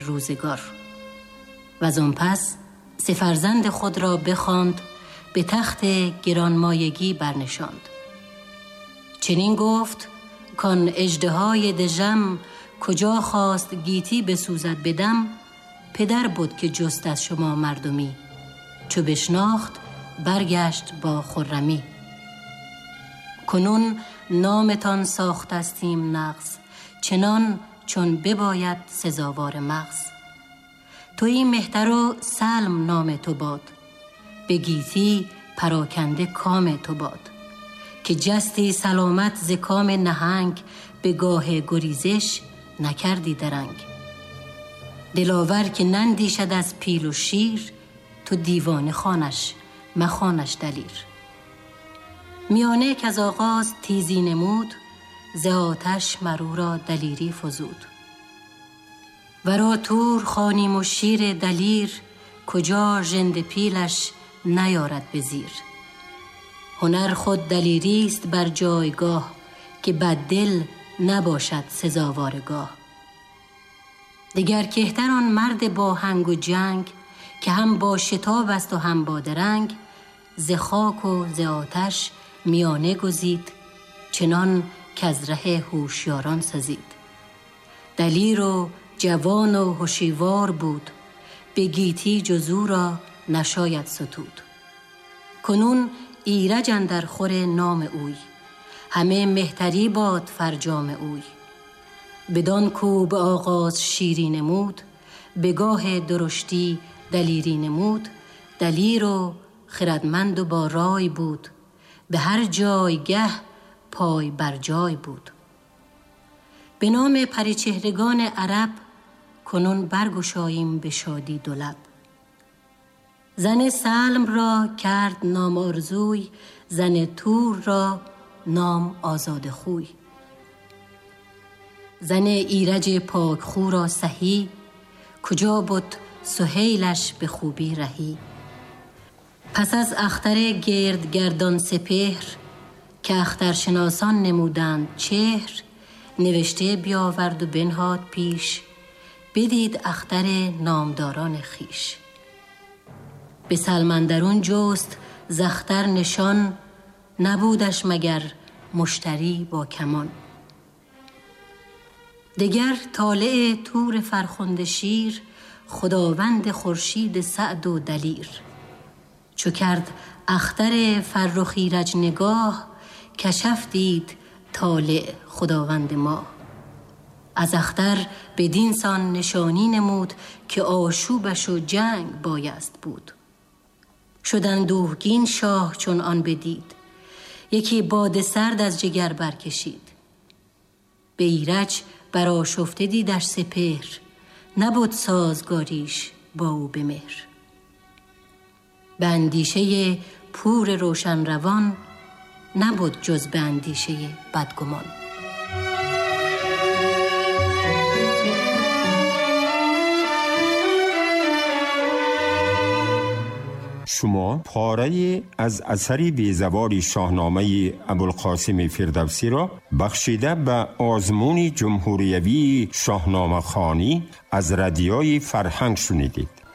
روزگار. و از آن پس 3 فرزند خود را بخواند، به تخت گرانمایگی برنشاند. چنین گفت کان اژدهای دژم، کجا خواست گیتی بسوزد بدم. پدر بود که جست از شما مردمی، چو بشناخت برگشت با خرمی. کنون نامتان ساختستیم نغز، چنان چون بباید سزاوار مغز. تویی مهتر و سلم نام تو باد، به گیتی پراکنده کام تو باد. که جستی سلامت ز کام نهنگ، به گاه گریزش نکردی درنگ. دلاور که نندیشد از پیل و شیر، تو دیوانه خوانش مخوانش دلیر. میانه که از آغاز تیزی نمود، ز آتش مرو را دلیری فزود. ورا تور خوانیم و شیر دلیر، کجا ژنده پیلش نیارد به زیر. هنر خود دلیریست بر جایگاه، که بد دل نباشد سزاوارگاه. دگر کهتر آن مرد با هنگ و جنگ، که هم با شتاب است و هم با درنگ. ز خاک و ز آتش میانه گزید، چنان که از ره هوشیاران سزید. دلیر و جوان و هوشیوار بود، به گیتی جز او را نشاید ستود. کنون ایرج اندر خور نام اوی، همه مهتری باد فرجام اوی. بدان کو به آغاز شیری نمود، به گاه درشتی دلیری نمود. دلیر و خردمند و با رای بود، به هر جایگه پای بر جای بود. به نام پریچهرگان عرب، کنون برگشاییم به شادی 2 لب. زن سلم را کرد نام آرزوی، زن تور را نام آزاد خوی. زن ایرج پاک خو را سهی، کجا بود سهیلش به خوبی رهی. پس از اختر گردگردان سپهر، که اخترشناسان نمودند چهر. نوشته بیاورد و بنهاد پیش، بدید اختر نامداران خیش. به سلمندرون جست ز اختر نشان، نبودش مگر مشتری با کمان. دگر طالع تور فرخنده شیر، خداوند خورشید سعد و دلیر. چو کرد اختر فرخ ایرج نگاه، کشف دید طالع خداوند ماه. از اختر بدین سان نشانی نمود، که آشوبش و جنگ بایست بود. شد اندوهگین شاه چون آن بدید، یکی باد سرد از جگر برکشید. به ایرج برآشفته دیدش سپهر، نبود سازگاریش با او به مهر. به اندیشه پور روشن روان، نبود جز به اندیشه بدگمان. شما پاره از اثری بیزوار شاهنامه ابوالقاسم فردوسی را بخشیده به آزمون جمهوریوی شاهنامه خوانی از رادیوی فرهنگ شنیدید.